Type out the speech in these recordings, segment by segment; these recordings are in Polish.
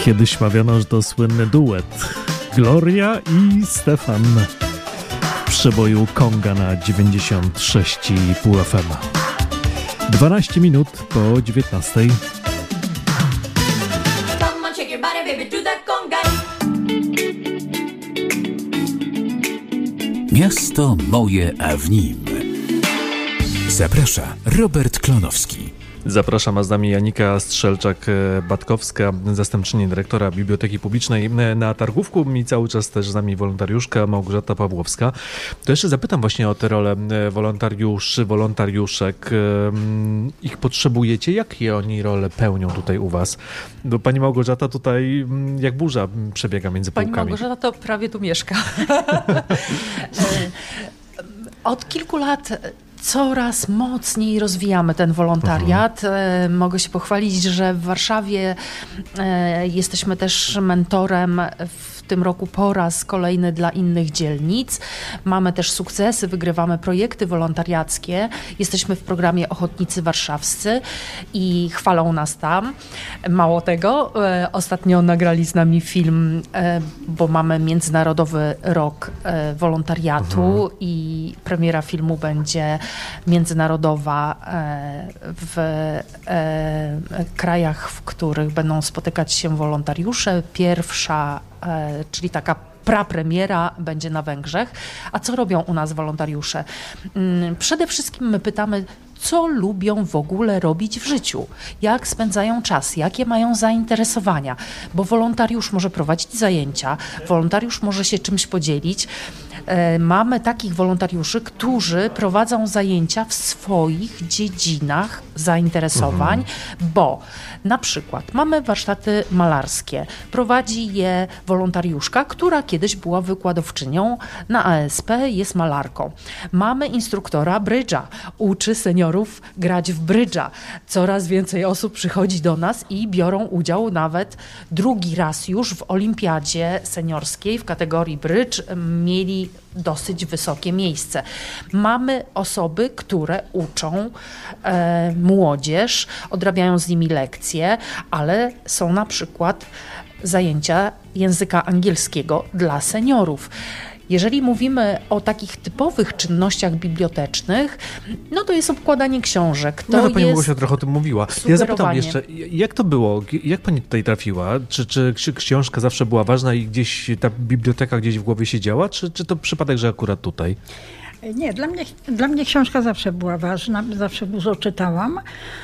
Kiedyś mawiano, że to słynny duet Gloria i Stefan w przeboju Konga na 96,5 FM. 12 minut po 19. Miasto moje, a w nim. Zaprasza Robert Klonowski. Zapraszam, a z nami Janika Strzelczak-Batkowska, zastępczyni dyrektora Biblioteki Publicznej na Targówku i cały czas też z nami wolontariuszka Małgorzata Pawłowska. To jeszcze zapytam właśnie o te role wolontariuszy, wolontariuszek. Ich potrzebujecie? Jakie oni role pełnią tutaj u was? Bo pani Małgorzata tutaj jak burza przebiega między półkami. Pani Małgorzata to prawie tu mieszka. Od kilku lat coraz mocniej rozwijamy ten wolontariat. Mogę się pochwalić, że w Warszawie jesteśmy też mentorem w tym roku po raz kolejny dla innych dzielnic. Mamy też sukcesy, wygrywamy projekty wolontariackie. Jesteśmy w programie Ochotnicy Warszawscy i chwalą nas tam. Mało tego, ostatnio nagrali z nami film, bo mamy Międzynarodowy Rok Wolontariatu i premiera filmu będzie międzynarodowa w krajach, w których będą spotykać się wolontariusze. Pierwsza, czyli taka prapremiera będzie na Węgrzech. A co robią u nas wolontariusze? Przede wszystkim my pytamy, co lubią w ogóle robić w życiu, jak spędzają czas, jakie mają zainteresowania, bo wolontariusz może prowadzić zajęcia, wolontariusz może się czymś podzielić. Mamy takich wolontariuszy, którzy prowadzą zajęcia w swoich dziedzinach zainteresowań, bo na przykład mamy warsztaty malarskie. Prowadzi je wolontariuszka, która kiedyś była wykładowczynią na ASP, jest malarką. Mamy instruktora brydża, uczy seniorów grać w brydża. Coraz więcej osób przychodzi do nas i biorą udział nawet drugi raz już w olimpiadzie seniorskiej w kategorii brydż. Mieli dosyć wysokie miejsce. Mamy osoby, które uczą młodzież, odrabiają z nimi lekcje, ale są na przykład zajęcia języka angielskiego dla seniorów. Jeżeli mówimy o takich typowych czynnościach bibliotecznych, no to jest obkładanie książek. To pani Małgosia trochę o tym mówiła. Ja zapytam jeszcze, jak to było? Jak pani tutaj trafiła? Czy książka zawsze była ważna i gdzieś ta biblioteka gdzieś w głowie siedziała? Czy to przypadek, że akurat tutaj? Nie, dla mnie książka zawsze była ważna, zawsze dużo czytałam.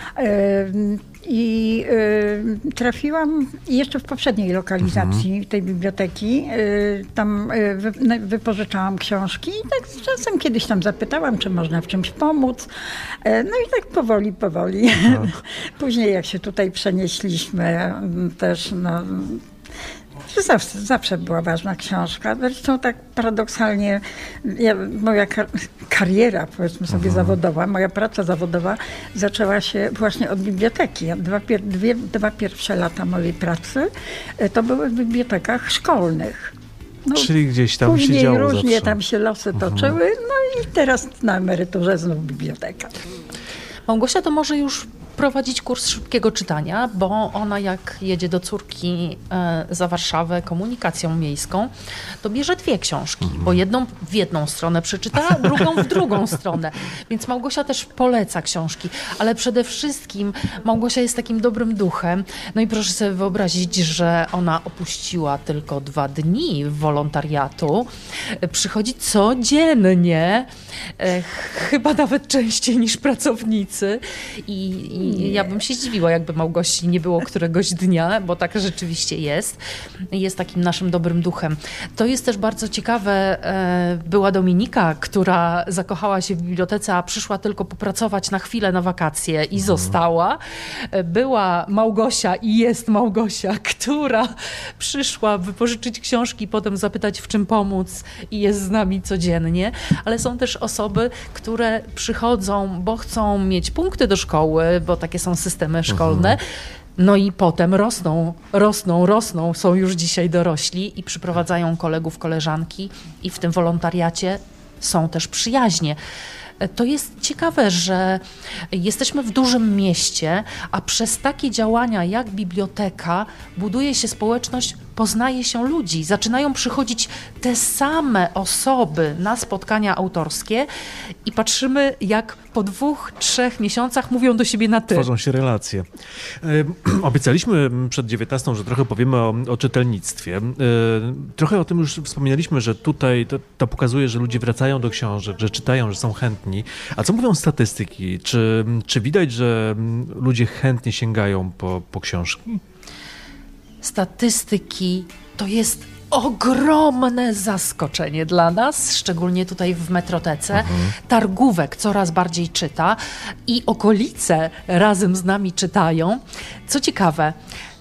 I trafiłam jeszcze w poprzedniej lokalizacji tej biblioteki. Tam wypożyczałam książki i tak z czasem kiedyś tam zapytałam, czy można w czymś pomóc. No i tak powoli. Później jak się tutaj przenieśliśmy też, no, zawsze była ważna książka. Zresztą tak paradoksalnie moja kariera, powiedzmy sobie, zawodowa, moja praca zawodowa zaczęła się właśnie od biblioteki. Dwa pierwsze lata mojej pracy to były w bibliotekach szkolnych. No, czyli gdzieś tam później się działo różnie zawsze. Tam się losy toczyły, no i teraz na emeryturze znów biblioteka. Małgosia to może już prowadzić kurs szybkiego czytania, bo ona jak jedzie do córki za Warszawę komunikacją miejską, to bierze 2 książki, bo jedną w jedną stronę przeczyta, a drugą w drugą stronę. Więc Małgosia też poleca książki, ale przede wszystkim Małgosia jest takim dobrym duchem. No i proszę sobie wyobrazić, że ona opuściła tylko 2 dni wolontariatu. Przychodzi codziennie, chyba nawet częściej niż pracownicy i ja bym się zdziwiła, jakby Małgosi nie było któregoś dnia, bo tak rzeczywiście jest. Jest takim naszym dobrym duchem. To jest też bardzo ciekawe. Była Dominika, która zakochała się w bibliotece, a przyszła tylko popracować na chwilę na wakacje i została. Była Małgosia i jest Małgosia, która przyszła wypożyczyć książki, potem zapytać, w czym pomóc i jest z nami codziennie. Ale są też osoby, które przychodzą, bo chcą mieć punkty do szkoły, bo takie są systemy szkolne. No i potem rosną, są już dzisiaj dorośli i przyprowadzają kolegów, koleżanki i w tym wolontariacie są też przyjaźnie. To jest ciekawe, że jesteśmy w dużym mieście, a przez takie działania jak biblioteka buduje się społeczność, poznaje się ludzi. Zaczynają przychodzić te same osoby na spotkania autorskie i patrzymy, jak po 2-3 miesiącach mówią do siebie na ty. Tworzą się relacje. Obiecaliśmy przed 19, że trochę powiemy o czytelnictwie. Trochę o tym już wspominaliśmy, że tutaj to pokazuje, że ludzie wracają do książek, że czytają, że są chętni. A co mówią statystyki? Czy widać, że ludzie chętnie sięgają po książki? Statystyki to jest ogromne zaskoczenie dla nas, szczególnie tutaj w Metrotece. Targówek coraz bardziej czyta i okolice razem z nami czytają. Co ciekawe,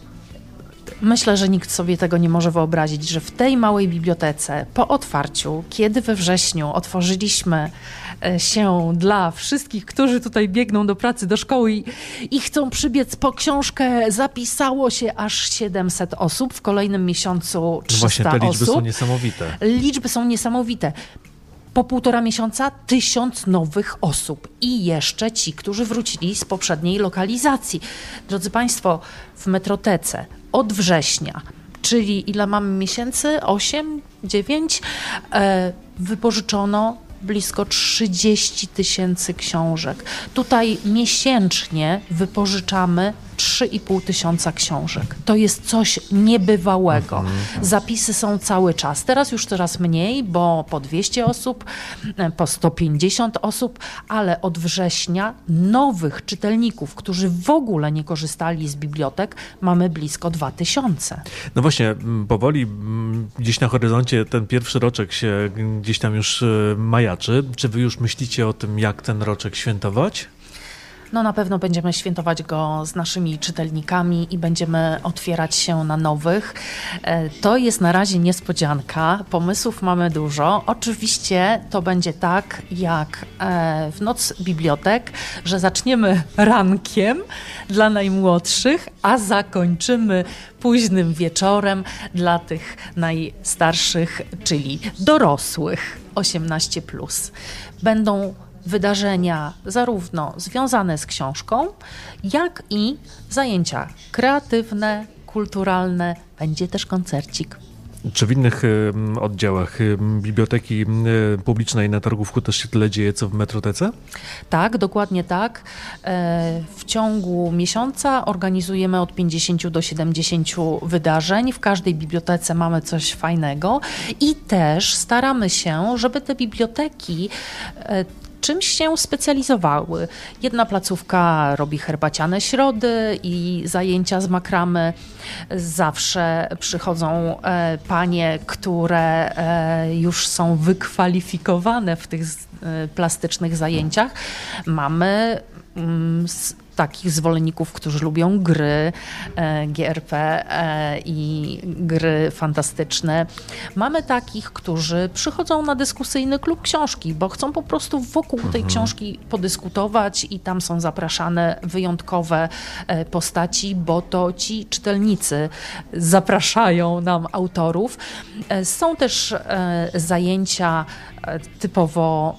myślę, że nikt sobie tego nie może wyobrazić, że w tej małej bibliotece po otwarciu, kiedy we wrześniu otworzyliśmy się dla wszystkich, którzy tutaj biegną do pracy, do szkoły i chcą przybiec po książkę, zapisało się aż 700 osób, w kolejnym miesiącu 300 Właśnie, te liczby osób. są niesamowite. Liczby są niesamowite. Po 1,5 miesiąca 1000 nowych osób i jeszcze ci, którzy wrócili z poprzedniej lokalizacji. Drodzy Państwo, w Metrotece od września, czyli ile mamy miesięcy? 8, 9? Wypożyczono blisko 30 000 książek. Tutaj miesięcznie wypożyczamy 3500 książek. To jest coś niebywałego. Zapisy są cały czas. Teraz już coraz mniej, bo po 200 osób, po 150 osób, ale od września nowych czytelników, którzy w ogóle nie korzystali z bibliotek, mamy blisko 2000. No właśnie, powoli gdzieś na horyzoncie ten pierwszy roczek się gdzieś tam już majaczy. Czy wy już myślicie o tym, jak ten roczek świętować? No na pewno będziemy świętować go z naszymi czytelnikami i będziemy otwierać się na nowych. To jest na razie niespodzianka. Pomysłów mamy dużo. Oczywiście to będzie tak jak w Noc Bibliotek, że zaczniemy rankiem dla najmłodszych, a zakończymy późnym wieczorem dla tych najstarszych, czyli dorosłych 18+. Będą wydarzenia zarówno związane z książką, jak i zajęcia kreatywne, kulturalne. Będzie też koncercik. Czy w innych oddziałach Biblioteki Publicznej na Targówku też się tyle dzieje, co w Metrotece? Tak, dokładnie tak. W ciągu miesiąca organizujemy od 50 do 70 wydarzeń. W każdej bibliotece mamy coś fajnego i też staramy się, żeby te biblioteki czymś się specjalizowały. Jedna placówka robi herbaciane środy i zajęcia z makramy. Zawsze przychodzą panie, które już są wykwalifikowane w tych plastycznych zajęciach. Mamy takich zwolenników, którzy lubią gry, GRP i gry fantastyczne. Mamy takich, którzy przychodzą na dyskusyjny klub książki, bo chcą po prostu wokół tej książki podyskutować i tam są zapraszane wyjątkowe postaci, bo to ci czytelnicy zapraszają nam autorów. Są też zajęcia typowo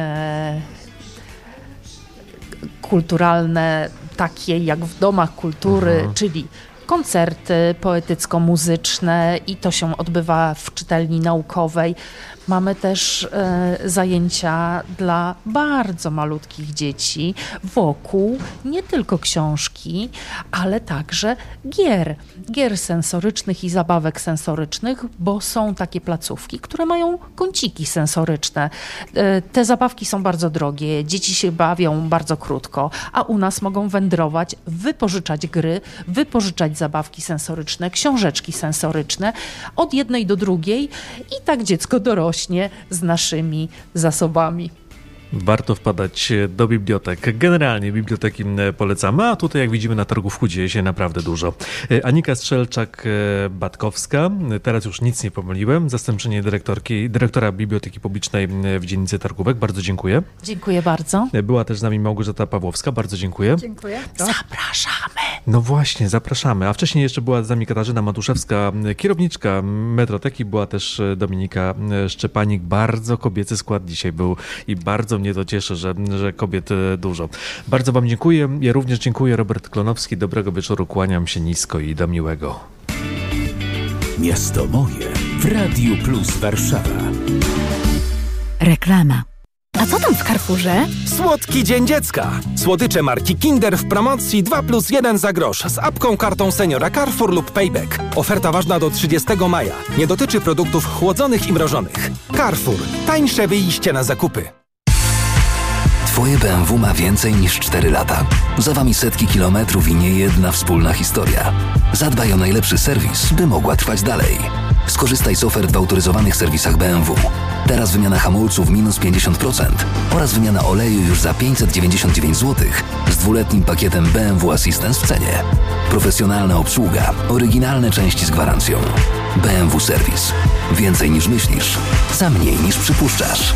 kulturalne, takie jak w domach kultury, czyli koncerty poetycko-muzyczne i to się odbywa w czytelni naukowej. Mamy też zajęcia dla bardzo malutkich dzieci wokół nie tylko książki, ale także gier sensorycznych i zabawek sensorycznych, bo są takie placówki, które mają kąciki sensoryczne. Te zabawki są bardzo drogie, dzieci się bawią bardzo krótko, a u nas mogą wędrować, wypożyczać gry, wypożyczać zabawki sensoryczne, książeczki sensoryczne od jednej do drugiej i tak dziecko dorośnie z naszymi zasobami. Warto wpadać do bibliotek. Generalnie biblioteki polecamy, a tutaj jak widzimy na Targówku dzieje się naprawdę dużo. Anika Strzelczak-Batkowska, teraz już nic nie pomyliłem, zastępczyni dyrektora Biblioteki Publicznej w dzielnicy Targówek. Bardzo dziękuję. Dziękuję bardzo. Była też z nami Małgorzata Pawłowska. Bardzo dziękuję. Dziękuję. Zapraszamy. No właśnie, zapraszamy. A wcześniej jeszcze była z nami Katarzyna Matuszewska, kierowniczka Metroteki. Była też Dominika Szczepanik. Bardzo kobiecy skład dzisiaj był i bardzo mnie to cieszy, że kobiet dużo. Bardzo wam dziękuję. Ja również dziękuję. Robert Klonowski. Dobrego wieczoru. Kłaniam się nisko i do miłego. Miasto moje w Radiu Plus Warszawa. Reklama. A co tam w Carrefourze? Słodki Dzień Dziecka. Słodycze marki Kinder w promocji 2+1 za grosz z apką, kartą seniora Carrefour lub Payback. Oferta ważna do 30 maja. Nie dotyczy produktów chłodzonych i mrożonych. Carrefour. Tańsze wyjście na zakupy. Twoje BMW ma więcej niż 4 lata. Za wami setki kilometrów i niejedna wspólna historia. Zadbaj o najlepszy serwis, by mogła trwać dalej. Skorzystaj z ofert w autoryzowanych serwisach BMW. Teraz wymiana hamulców minus 50% oraz wymiana oleju już za 599 zł z 2-letnim pakietem BMW Assistance w cenie. Profesjonalna obsługa, oryginalne części z gwarancją. BMW Serwis. Więcej niż myślisz, za mniej niż przypuszczasz.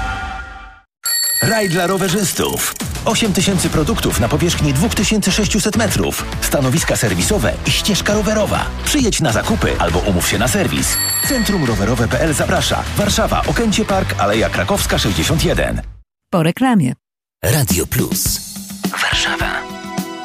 Raj dla rowerzystów. 8000 produktów na powierzchni 2600 metrów. Stanowiska serwisowe i ścieżka rowerowa. Przyjedź na zakupy albo umów się na serwis. Centrum Rowerowe.pl zaprasza. Warszawa, Okęcie Park, Aleja Krakowska 61. Po reklamie. Radio Plus.